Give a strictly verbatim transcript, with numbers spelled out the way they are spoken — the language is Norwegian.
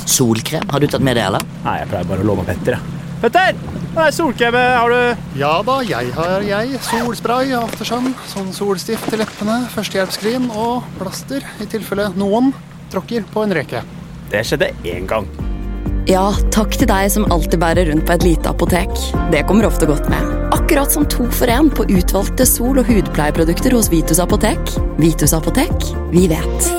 Solkrem, har du tatt med det, eller? Nei, jeg pleier bare å låne Petter, jeg. Petter! Hva er solkrem? Har du... Ja da, jeg har jeg. Solspray, aftersun, sånn solstift til leppene, førstehjelpskrim og plaster, i tilfelle noen tråkker på en reke. Det skjedde en gang. Ja, takk til deg som alltid bærer rundt på et lite apotek. Det kommer ofte godt med. Akkurat som to for en på utvalgte sol- og hudpleieprodukter hos Vitus Apotek. Vitus Apotek, vi vet.